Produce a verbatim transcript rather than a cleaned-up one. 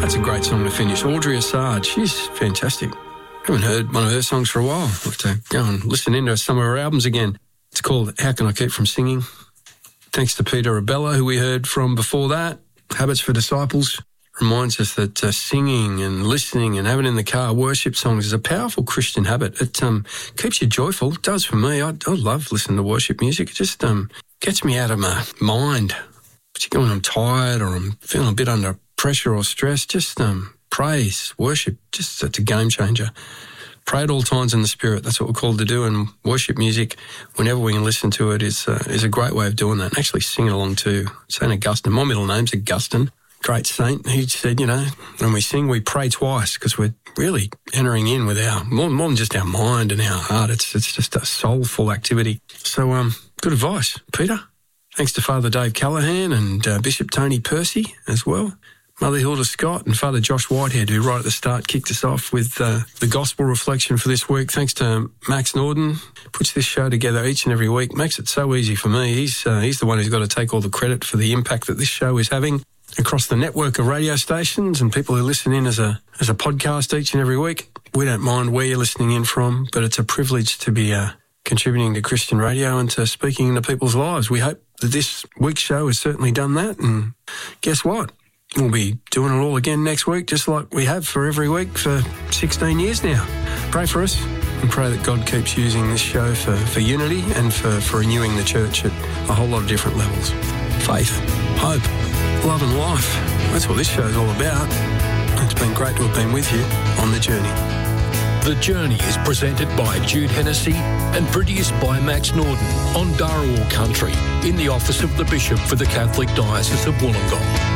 That's a great song to finish. Audrey Assad, she's fantastic. I haven't heard one of her songs for a while. I'll have to go and listen into some of her albums again. It's called How Can I Keep From Singing? Thanks to Peter Abella, who we heard from before that. Habits for Disciples reminds us that uh, singing and listening and having in the car worship songs is a powerful Christian habit. It um, keeps you joyful. It does for me. I, I love listening to worship music. It just um, gets me out of my mind, particularly when I'm tired or I'm feeling a bit under pressure or stress. Just um, praise, worship, just it's a game changer. Pray at all times in the Spirit. That's what we're called to do. And worship music, whenever we can listen to it, is uh, is a great way of doing that. And actually sing along too. Saint Augustine. My middle name's Augustine. Great saint. He said, you know, when we sing, we pray twice because we're really entering in with our, more, more than just our mind and our heart. It's it's just a soulful activity. So, um, good advice, Peter. Thanks to Father Dave Callahan and uh, Bishop Tony Percy as well. Mother Hilda Scott and Father Josh Whitehead, who right at the start kicked us off with uh, the gospel reflection for this week. Thanks to Max Norden, puts this show together each and every week. Makes it so easy for me. He's uh, he's the one who's got to take all the credit for the impact that this show is having across the network of radio stations and people who listen in as a as a podcast each and every week. We don't mind where you're listening in from, but it's a privilege to be uh, contributing to Christian radio and to speaking into people's lives. We hope that this week's show has certainly done that, and guess what? We'll be doing it all again next week, just like we have for every week for sixteen years now. Pray for us and pray that God keeps using this show for, for unity and for, for renewing the church at a whole lot of different levels. Faith, hope, love and life. That's what this show's all about. It's been great to have been with you on The Journey. The Journey is presented by Jude Hennessy and produced by Max Norden on Dharawal Country in the office of the Bishop for the Catholic Diocese of Wollongong.